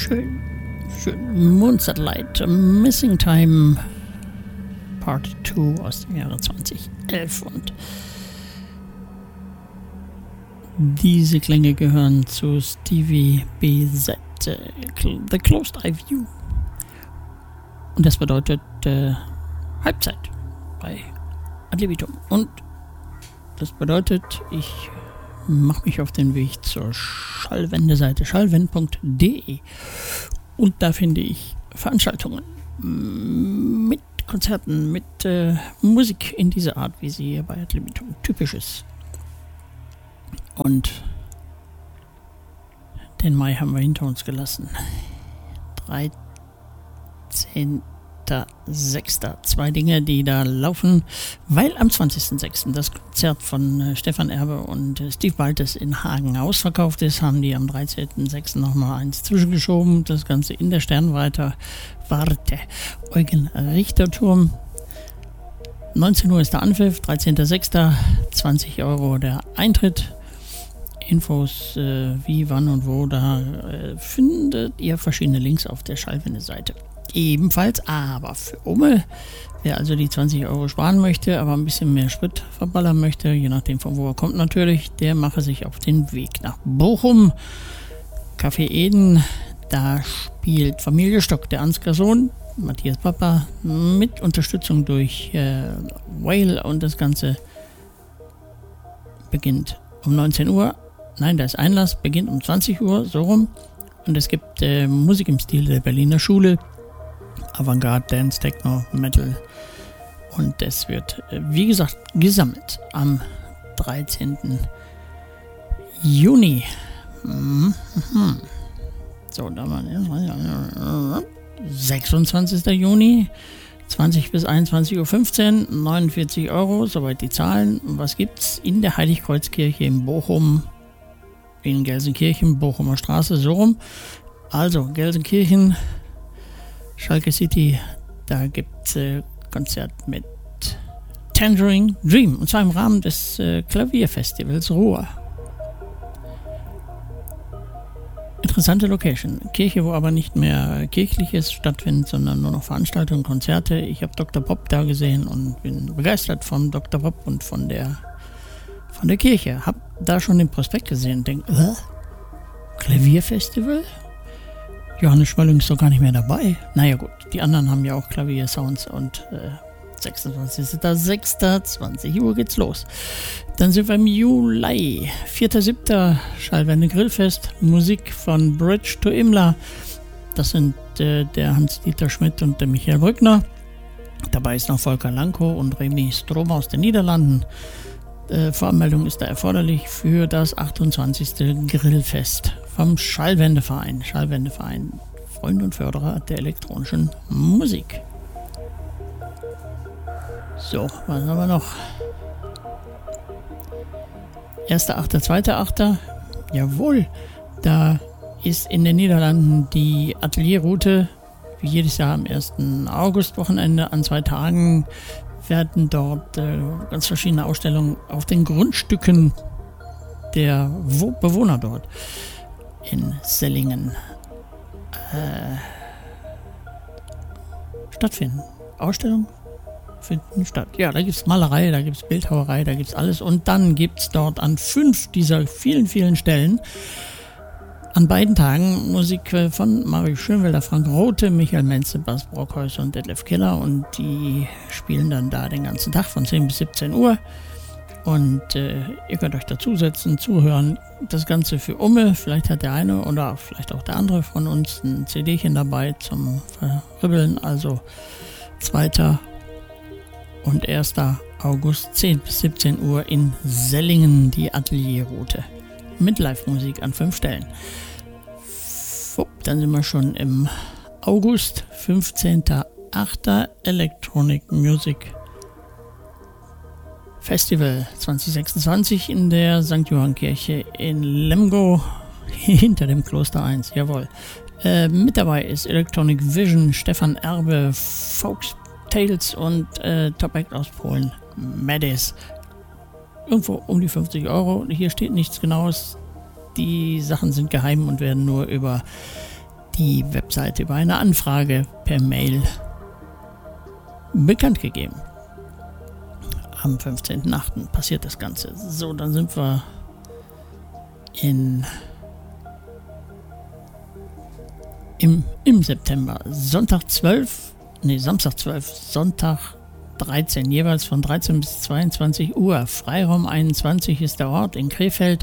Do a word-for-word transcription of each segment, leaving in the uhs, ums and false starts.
schön, schön. Moon Satellite, Missing Time Part zwei aus dem Jahre zweitausendelf. Und diese Klänge gehören zu Stevie B Z, äh, The Closed Eye View. Und das bedeutet äh, Halbzeit bei Ad libitum. Und das bedeutet, ich mache mich auf den Weg zur Schallwendeseite schallwend punkt de und da finde ich Veranstaltungen mit Konzerten, mit äh, Musik in dieser Art, wie sie hier bei Ad libitum typisch ist. Und den Mai haben wir hinter uns gelassen. dreizehnter sechster Zwei Dinge, die da laufen, weil am zwanzigsten sechsten das Konzert von äh, Stefan Erbe und äh, Steve Baltes in Hagen ausverkauft ist, haben die am dreizehnten sechsten nochmal eins zwischengeschoben. Das Ganze in der Sternwarte Warte Eugen Richterturm. neunzehn Uhr ist der Anpfiff, dreizehnter sechster zwanzig Euro der Eintritt. Infos äh, wie, wann und wo, da äh, findet ihr verschiedene Links auf der Schallwende-Seite. Ebenfalls, aber für Umme, wer also die zwanzig Euro sparen möchte, aber ein bisschen mehr Sprit verballern möchte, je nachdem von wo er kommt natürlich, der mache sich auf den Weg nach Bochum. Café Eden, da spielt Familie Stock, der Ansgar Sohn, Matthias Papa, mit Unterstützung durch äh, Whale, und das Ganze beginnt um neunzehn Uhr. Nein, da ist Einlass, beginnt um zwanzig Uhr, so rum. Und es gibt äh, Musik im Stil der Berliner Schule. Avantgarde, Dance, Techno, Metal. Und es wird, äh, wie gesagt, gesammelt am dreizehnten Juni. Mhm. So, da war sechsundzwanzigster Juni, zwanzig bis einundzwanzig Uhr fünfzehn, neunundvierzig Euro, soweit die Zahlen. Was gibt's in der Heiligkreuzkirche in Bochum? In Gelsenkirchen, Bochumer Straße, so rum. Also, Gelsenkirchen, Schalke City, da gibt es äh, Konzert mit Tangerine Dream, und zwar im Rahmen des äh, Klavierfestivals Ruhr. Interessante Location. Kirche, wo aber nicht mehr Kirchliches stattfindet, sondern nur noch Veranstaltungen, Konzerte. Ich habe Doktor Pop da gesehen und bin begeistert von Doktor Pop und von der von der Kirche. Hab da schon den Prospekt gesehen und denke, äh, Klavierfestival? Johannes Schmölling ist doch gar nicht mehr dabei. Naja gut, die anderen haben ja auch Klaviersounds, und äh, sechsundzwanzigster sechster zwanzig Uhr geht's los. Dann sind wir im Juli. vierter siebter Schallwende Grillfest. Musik von Bridge to Imla. Das sind äh, der Hans-Dieter Schmidt und der Michael Brückner. Dabei ist noch Volker Lanko und Remy Strom aus den Niederlanden. Äh, Voranmeldung ist da erforderlich für das achtundzwanzigste Grillfest vom Schallwendeverein. Schallwendeverein, Freund und Förderer der elektronischen Musik. So, was haben wir noch? erster achter zweiter achter Jawohl, da ist in den Niederlanden die Atelierroute, wie jedes Jahr am ersten August-Wochenende an zwei Tagen werden dort äh, ganz verschiedene Ausstellungen auf den Grundstücken der Wo- Bewohner dort in Sellingen äh, stattfinden. Ausstellungen finden statt. Ja, da gibt es Malerei, da gibt es Bildhauerei, da gibt es alles. Und dann gibt es dort an fünf dieser vielen, vielen Stellen an beiden Tagen Musik von Mario Schönwelder, Frank Rothe, Michael Menze, Bas Brockhäuser und Detlef Keller, und die spielen dann da den ganzen Tag von zehn bis siebzehn Uhr, und äh, ihr könnt euch dazusetzen, zuhören, das Ganze für Umme. Vielleicht hat der eine oder vielleicht auch der andere von uns ein C Dchen dabei zum Verribbeln. Also zweiter und erster August, zehn bis siebzehn Uhr in Sellingen, die Atelierroute. Mit Live-Musik an fünf Stellen. Dann sind wir schon im August, fünfzehnter achter Electronic Music Festival zwanzig sechsundzwanzig in der Sankt Johann Kirche in Lemgo, hinter dem Kloster eins, jawohl. Äh, mit dabei ist Electronic Vision, Stefan Erbe, Folks Tales und äh, Top Act aus Polen, Madis. Irgendwo um die fünfzig Euro. Hier steht nichts Genaues. Die Sachen sind geheim und werden nur über die Webseite über eine Anfrage per Mail bekannt gegeben. Am fünfzehnten achten passiert das Ganze. So, dann sind wir in im, im September. Sonntag zwölf, nee, Samstag zwölf, Sonntag dreizehn, jeweils von dreizehn bis zweiundzwanzig Uhr. Freiraum einundzwanzig ist der Ort in Krefeld.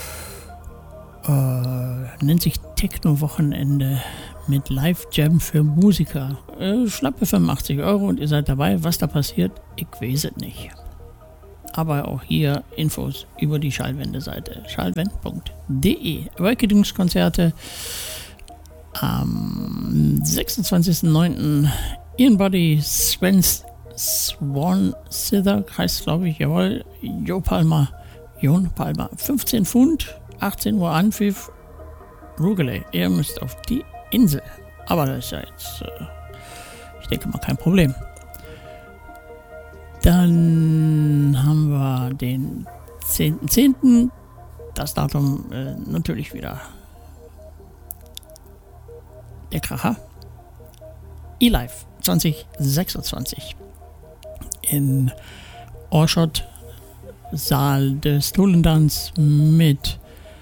Äh, nennt sich Techno-Wochenende mit Live-Jam für Musiker. Äh, schlappe fünfundachtzig Euro und ihr seid dabei. Was da passiert, ich weiß es nicht. Aber auch hier Infos über die Schallwende-Seite schallwend punkt de. Awakenings-Konzerte am sechsundzwanzigsten neunten Ian Body, Sven Swan Sither, heißt glaube ich, jawohl, Jo Palmer, Jon Palmer, fünfzehn Pfund, achtzehn Uhr Anpfiff, Rugeley, ihr müsst auf die Insel. Aber das ist ja jetzt, äh, ich denke mal, kein Problem. Dann haben wir den zehnten zehnten Das Datum äh, natürlich wieder der Kracher. eLive zwanzig sechsundzwanzig in Orschot, Saal des Tulendans mit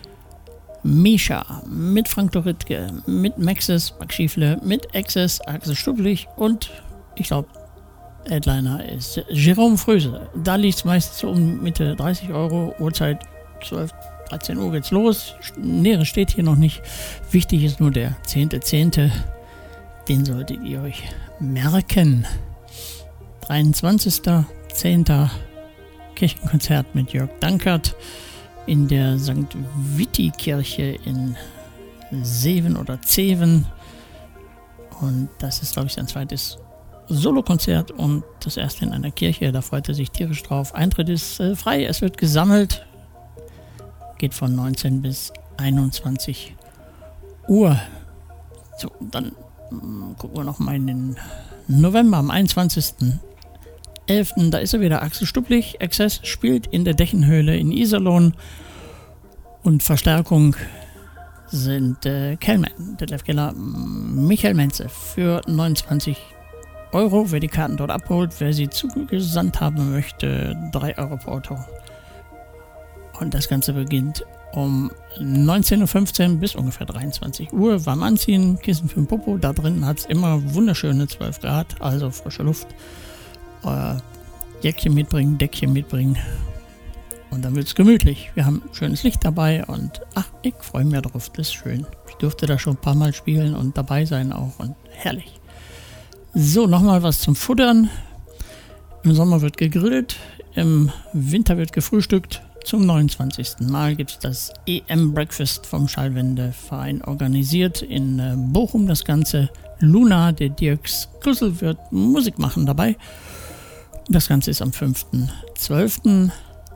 Misha, mit Frank Doritke, mit Maxis, Max Schiefle, mit Access, Axel Stublich und ich glaube, Headliner ist Jerome Fröse. Da liegt es meistens so um Mitte dreißig Euro, Uhrzeit zwölf, dreizehn Uhr geht's los. Näheres steht hier noch nicht. Wichtig ist nur der zehnte zehnte Den solltet ihr euch merken. dreiundzwanzigsten zehnten Kirchenkonzert mit Jörg Dankert in der Sankt Witti-Kirche in Seven oder Zeven. Und das ist, glaube ich, sein zweites Solokonzert und das erste in einer Kirche. Da freut er sich tierisch drauf. Eintritt ist äh, frei, es wird gesammelt. Geht von neunzehn bis einundzwanzig Uhr. So, dann mh, gucken wir noch mal in den November, am einundzwanzigsten elften Da ist er wieder, Axel Stublich. Access spielt in der Deckenhöhle in Iserlohn. Und Verstärkung sind äh, Kellman, Detlef Keller, Michael Menze für neunundzwanzig Euro. Wer die Karten dort abholt, wer sie zugesandt haben möchte, drei Euro pro Auto. Und das Ganze beginnt um neunzehn Uhr fünfzehn bis ungefähr dreiundzwanzig Uhr. Warm anziehen, Kissen für den Popo. Da drin hat es immer wunderschöne zwölf Grad, also frische Luft. Euer Jäckchen mitbringen, Deckchen mitbringen. Und dann wird es gemütlich. Wir haben schönes Licht dabei und ach, ich freue mich drauf. Das ist schön. Ich durfte da schon ein paar Mal spielen und dabei sein auch und herrlich. So, nochmal was zum Futtern. Im Sommer wird gegrillt, im Winter wird gefrühstückt. Zum neunundzwanzigsten Mal gibt es das E M-Breakfast vom Schallwendeverein organisiert in äh, Bochum. Das Ganze Luna, der Dirks Krüssel wird Musik machen dabei. Das Ganze ist am fünften zwölften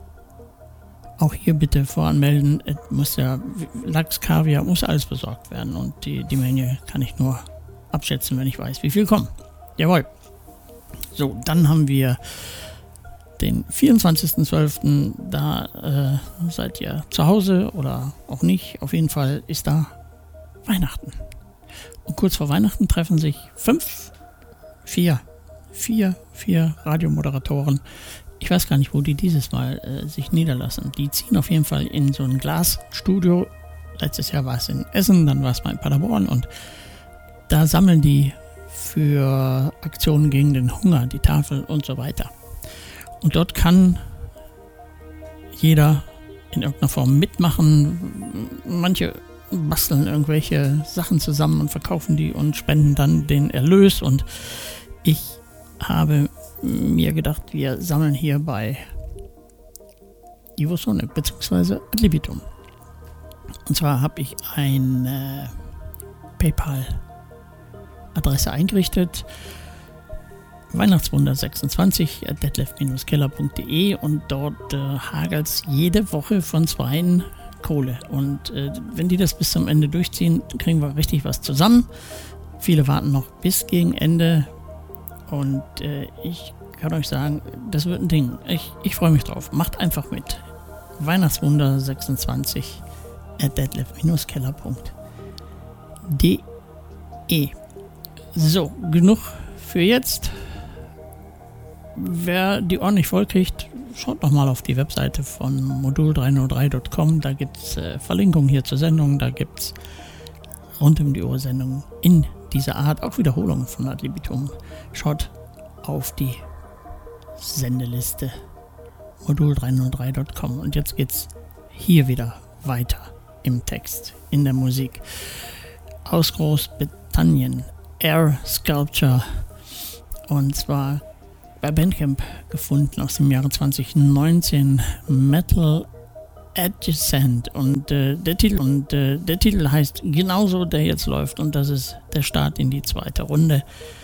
Auch hier bitte voranmelden. Es muss ja Lachs, Kaviar, muss alles besorgt werden und die, die Menge kann ich nur abschätzen, wenn ich weiß, wie viel kommen. Jawohl. So, dann haben wir den vierundzwanzigsten zwölften Da äh, seid ihr zu Hause oder auch nicht. Auf jeden Fall ist da Weihnachten. Und kurz vor Weihnachten treffen sich fünf, vier, vier, vier Radiomoderatoren. Ich weiß gar nicht, wo die dieses Mal äh, sich niederlassen. Die ziehen auf jeden Fall in so ein Glasstudio. Letztes Jahr war es in Essen, dann war es mal in Paderborn und da sammeln die für Aktionen gegen den Hunger, die Tafel und so weiter. Und dort kann jeder in irgendeiner Form mitmachen. Manche basteln irgendwelche Sachen zusammen und verkaufen die und spenden dann den Erlös. Und ich habe mir gedacht, wir sammeln hier bei Ivosonic bzw. Ad libitum. Und zwar habe ich eine PayPal-Adresse eingerichtet. Weihnachtswunder sechsundzwanzig at detlef Bindestrich keller punkt de und dort äh, hagelt es jede Woche von zweien Kohle. Und äh, wenn die das bis zum Ende durchziehen, kriegen wir richtig was zusammen. Viele warten noch bis gegen Ende und äh, ich kann euch sagen, das wird ein Ding. Ich, ich freue mich drauf. Macht einfach mit. Weihnachtswunder sechsundzwanzig at detlef Bindestrich keller punkt de E. So, genug für jetzt. Wer die Ohren nicht voll kriegt, schaut doch mal auf die Webseite von modul drei null drei Punkt com. Da gibt es äh, Verlinkungen hier zur Sendung. Da gibt es rund um die Uhr Sendungen in dieser Art. Auch Wiederholungen von Ad libitum. Schaut auf die Sendeliste modul drei null drei Punkt com. Und jetzt geht's hier wieder weiter im Text, in der Musik. Aus Großbritannien. Air Sculpture. Und zwar bei Bandcamp gefunden aus dem Jahre zwanzig neunzehn, Metal Adjacent und äh, der Titel und äh, der Titel heißt genauso, der jetzt läuft, und das ist der Start in die zweite Runde.